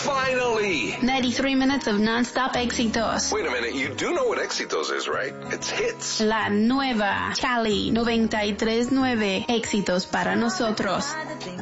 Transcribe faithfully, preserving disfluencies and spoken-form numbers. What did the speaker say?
Finally! ninety-three minutes of non-stop éxitos. Wait a minute, you do know what Éxitos is, right? It's hits. La nueva Cali noventa y tres nueve éxitos para nosotros.